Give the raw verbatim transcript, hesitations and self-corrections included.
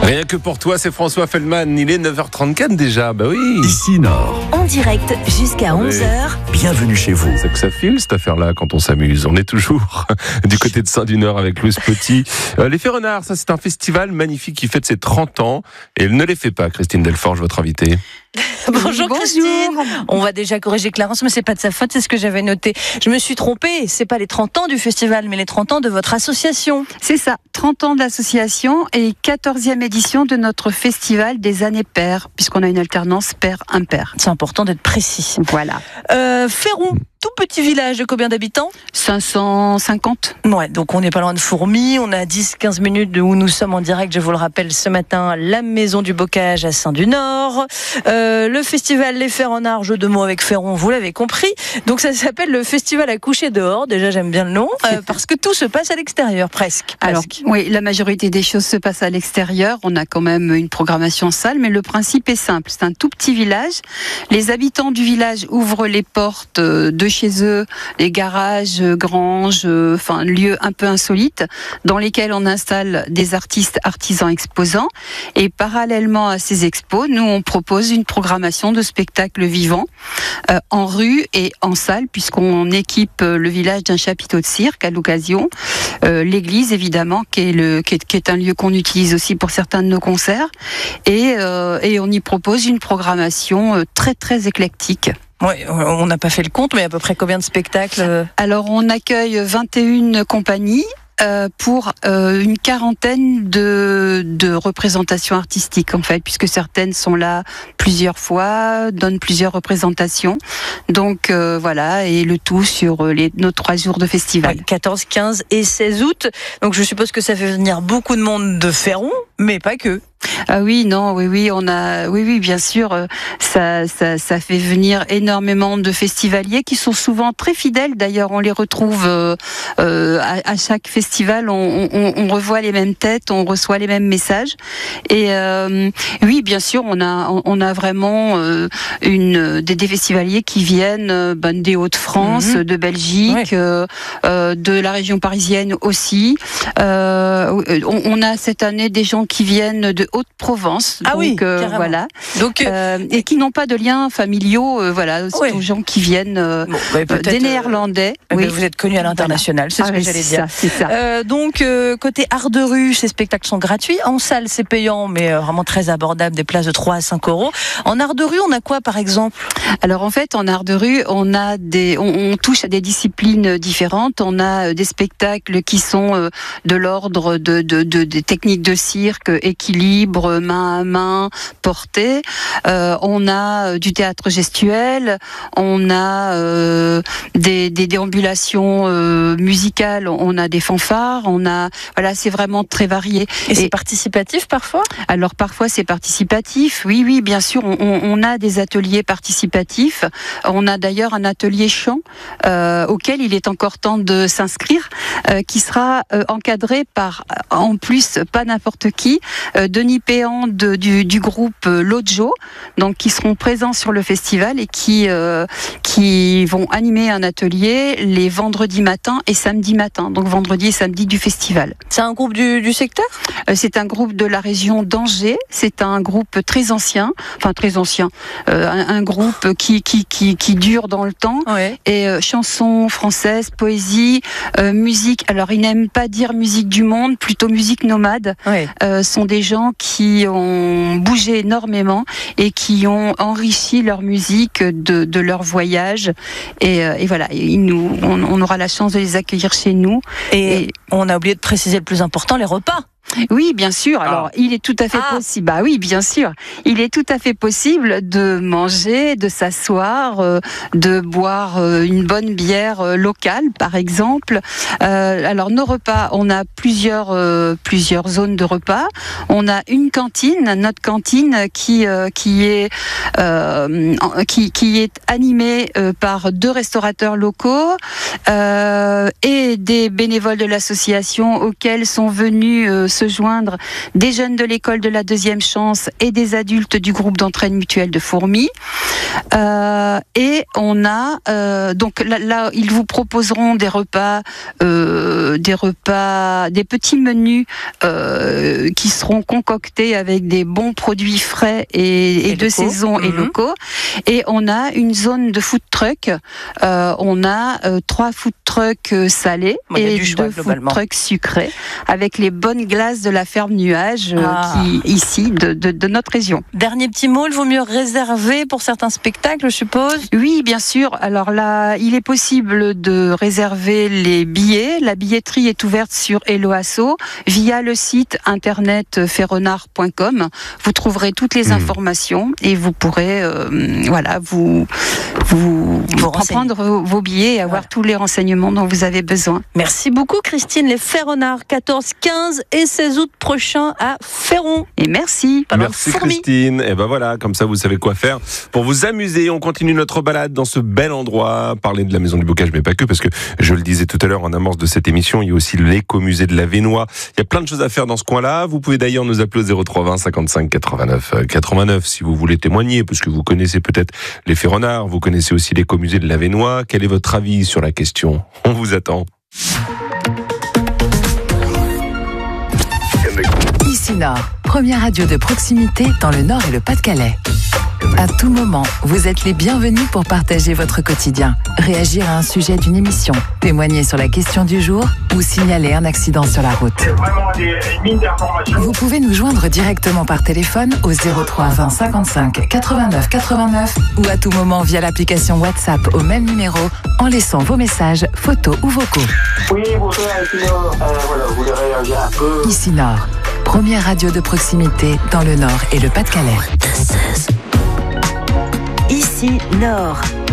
Rien que pour toi, c'est François Feldman. Il est neuf heures trente-quatre déjà. Bah oui. Ici Nord. En direct jusqu'à onze heures. Bienvenue chez vous. C'est que ça file cette affaire-là quand on s'amuse. On est toujours du côté de Saint-du-Nord avec Louis Petit. Euh, les Fées Renards, ça c'est un festival magnifique qui fête ses trente ans. Et elle ne les fait pas, Christine Delforge, votre invitée. Bonjour, Bonjour Christine. On va déjà corriger Clarence, mais c'est pas de sa faute, c'est ce que j'avais noté. Je me suis trompée, c'est pas les trente ans du festival, mais les trente ans de votre association. C'est ça, trente ans d'association et quatorzième édition de notre festival des années paires, puisqu'on a une alternance pair-impair. C'est important d'être précis. Voilà. Euh, Féron, tout petit village de combien d'habitants ? cinq cent cinquante. Ouais, donc on n'est pas loin de Fourmies, on a dix à quinze minutes de où nous sommes en direct, je vous le rappelle, ce matin, la Maison du Bocage à Saint-du-Nord. Euh, le festival Les Fées Renards, jeu de mots avec Féron, vous l'avez compris. Donc ça s'appelle le festival à coucher dehors, déjà j'aime bien le nom, euh, parce que tout se passe à l'extérieur, presque. Alors, presque. oui, la majorité des choses se passent à l'extérieur, on a quand même une programmation en salle, mais le principe est simple, c'est un tout petit village. Les habitants du village ouvrent les portes de chez eux, les garages, granges, enfin lieux un peu insolites, dans lesquels on installe des artistes, artisans, exposants. Et parallèlement à ces expos, nous on propose une programmation de spectacles vivants euh, en rue et en salle, puisqu'on équipe le village d'un chapiteau de cirque à l'occasion. Euh, l'église évidemment, qui est, le, qui est, qui est un lieu qu'on utilise aussi pour certains de nos concerts. Et, euh, et on y propose une programmation très très éclectique. Oui, on n'a pas fait le compte, mais à peu près combien de spectacles ? Alors, on accueille vingt et une compagnies euh, pour euh, une quarantaine de, de représentations artistiques, en fait, puisque certaines sont là plusieurs fois, donnent plusieurs représentations. Donc, euh, voilà, et le tout sur les, nos trois jours de festival. Ouais, quatorze, quinze et seize août. Donc, je suppose que ça fait venir beaucoup de monde de Féron, mais pas que. Ah oui, non, oui, oui, on a, oui, oui, bien sûr, ça, ça, ça fait venir énormément de festivaliers qui sont souvent très fidèles. D'ailleurs, on les retrouve euh, à, à chaque festival, on, on, on revoit les mêmes têtes, on reçoit les mêmes messages. Et euh, oui, bien sûr, on a, on a vraiment euh, une des, des festivaliers qui viennent euh, ben, des Hauts-de-France, mmh. de Belgique, ouais. euh, euh, de la région parisienne aussi. Euh, on, on a cette année des gens qui viennent de Haute-Provence, ah donc oui, euh, voilà, donc euh, et qui n'ont pas de liens familiaux, euh, voilà, ouais. aux gens qui viennent euh, bon, bah, des Néerlandais. Euh, oui. Vous êtes connus à l'international, voilà. C'est ce ah, que j'allais c'est dire. Ça, c'est ça. Euh, donc euh, côté art de rue, ces spectacles sont gratuits. En salle, c'est payant, mais euh, vraiment très abordable, des places de trois à cinq euros. En art de rue, on a quoi par exemple ? Alors en fait, en art de rue, on a des, on, on touche à des disciplines différentes. On a des spectacles qui sont euh, de l'ordre de, de, de, des techniques de cirque, équilibre, main à main, portée. Euh, on a du théâtre gestuel, on a euh, des, des déambulations euh, musicales, on a des fanfares, on a, voilà, c'est vraiment très varié. Et, Et c'est participatif parfois ? Alors parfois c'est participatif, oui, oui, bien sûr, on, on a des ateliers participatifs. On a d'ailleurs un atelier chant euh, auquel il est encore temps de s'inscrire, euh, qui sera euh, encadré par, en plus, pas n'importe qui, euh, Denis Péan de, du, du groupe Lojo, donc qui seront présents sur le festival et qui euh, qui vont animer un atelier les vendredis matins et samedis matins, donc vendredi et samedi du festival. C'est un groupe du, du secteur ? euh, C'est un groupe de la région d'Angers. C'est un groupe très ancien, enfin très ancien, euh, un, un groupe qui qui qui qui dure dans le temps. Ouais. Et euh, chansons françaises, poésie, euh, musique. Alors ils n'aiment pas dire musique du monde, plutôt musique nomade. Ouais. Euh, sont des gens qui ont bougé énormément et qui ont enrichi leur musique de, de leur voyage. Et, euh, et voilà, et nous, on, on aura la chance de les accueillir chez nous. Et, et on a oublié de préciser le plus important, les repas. Oui, bien sûr. Alors, ah. il est tout à fait ah. possible. Bah oui, bien sûr. Il est tout à fait possible de manger, de s'asseoir, euh, de boire euh, une bonne bière euh, locale, par exemple. Euh, alors, nos repas, on a plusieurs euh, plusieurs zones de repas. On a une cantine, notre cantine, qui euh, qui est euh, qui qui est animée euh, par deux restaurateurs locaux euh, et des bénévoles de l'association auxquels sont venus euh, se joindre des jeunes de l'école de la deuxième chance et des adultes du groupe d'entraide mutuelle de Fourmies. Euh, et on a euh, donc là, là, ils vous proposeront des repas, euh, des repas, des petits menus euh, qui seront concoctés avec des bons produits frais et, et, et de locaux. saison mmh. et locaux. Et on a une zone de food truck. Euh, on a euh, trois food trucks salés bon, et choix, deux food trucks sucrés avec les bonnes glaces de la ferme Nuage euh, ah. qui ici de, de, de notre région. Dernier petit mot, il vaut mieux réserver pour certains spectacles, je suppose. Oui, bien sûr. Alors là, il est possible de réserver les billets. La billetterie est ouverte sur Helloasso via le site internet ferronard point com. Vous trouverez toutes les mmh. informations et vous pourrez, euh, voilà, vous vous, vous prendre vos, vos billets et avoir voilà. tous les renseignements dont vous avez besoin. Merci beaucoup, Christine. Les Ferronards, quatorze, quinze et seize août prochain à Ferron. Et merci. Merci Christine. Et ben voilà, comme ça vous savez quoi faire pour vous amuser. On continue notre balade dans ce bel endroit. Parler de la Maison du Bocage, mais pas que, parce que je le disais tout à l'heure en amorce de cette émission, il y a aussi l'écomusée de la Vénois. Il y a plein de choses à faire dans ce coin-là. Vous pouvez d'ailleurs nous appeler au zéro trois vingt cinquante-cinq quatre-vingt-neuf quatre-vingt-neuf si vous voulez témoigner, parce que vous connaissez peut-être les Ferronards, vous connaissez aussi l'écomusée de la Vénois. Quel est votre avis sur la question? On vous attend. Ici Nord, première radio de proximité dans le Nord et le Pas-de-Calais. À tout moment, vous êtes les bienvenus pour partager votre quotidien, réagir à un sujet d'une émission, témoigner sur la question du jour ou signaler un accident sur la route. Vous pouvez nous joindre directement par téléphone au zéro trois vingt cinquante-cinq quatre-vingt-neuf quatre-vingt-neuf ou à tout moment via l'application WhatsApp au même numéro en laissant vos messages, photos ou vocaux. Oui, bonjour, ici Nord. Euh, voilà, vous voulez réagir un peu. Ici Nord, première radio de proximité dans le Nord et le Pas-de-Calais. Ici Nord.